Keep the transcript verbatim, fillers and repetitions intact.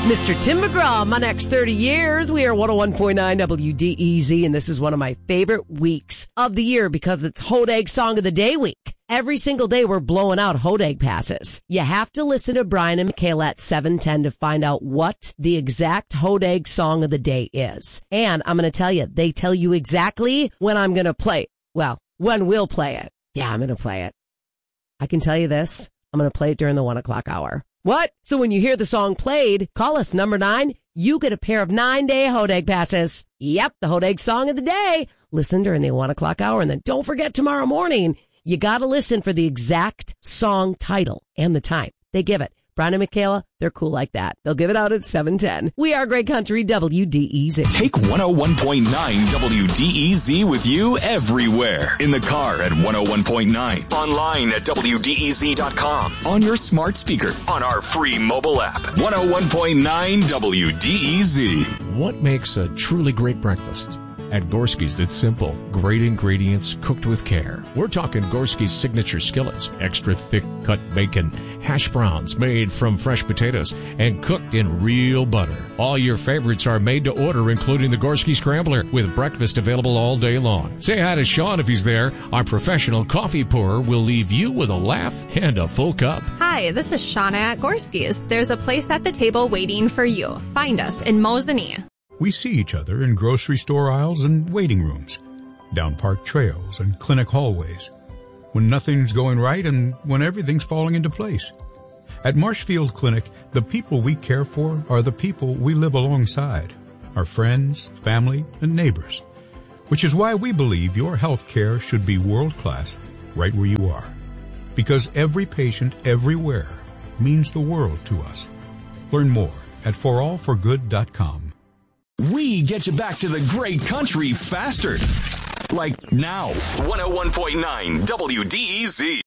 Mister Tim McGraw, my next thirty years. We are one oh one point nine W D E Z, and this is one of my favorite weeks of the year because it's Hodag Song of the Day week. Every single day we're blowing out Hodag passes. You have to listen to Brian and Michaela at seven ten to find out what the exact Hodag Song of the Day is. And I'm going to tell you, they tell you exactly when I'm going to play it. Well, when we'll play it. Yeah, I'm going to play it. I can tell you this. I'm going to play it during the one o'clock hour. What? So when you hear the song played, call us number nine. You get a pair of nine-day Hodag passes. Yep, the Hodag Song of the Day. Listen during the one o'clock hour, and then don't forget tomorrow morning, you got to listen for the exact song title and the time they give it. Brian and Michaela, they're cool like that. They'll give it out at seven ten. We are Great Country W D E Z. Take one oh one point nine W D E Z with you everywhere. In the car at one oh one point nine. Online at W D E Z dot com. On your smart speaker. On our free mobile app. one oh one point nine W D E Z. What makes a truly great breakfast? At Gorski's, it's simple. Great ingredients cooked with care. We're talking Gorski's signature skillets, extra thick cut bacon, hash browns made from fresh potatoes, and cooked in real butter. All your favorites are made to order, including the Gorski Scrambler, with breakfast available all day long. Say hi to Sean if he's there. Our professional coffee pourer will leave you with a laugh and a full cup. Hi, this is Shauna at Gorski's. There's a place at the table waiting for you. Find us in Mosinee. We see each other in grocery store aisles and waiting rooms, down park trails and clinic hallways, when nothing's going right and when everything's falling into place. At Marshfield Clinic, the people we care for are the people we live alongside, our friends, family, and neighbors, which is why we believe your health care should be world-class right where you are. Because every patient everywhere means the world to us. Learn more at for all for good dot com. We get you back to the great country faster. Like now. one oh one point nine W D E Z.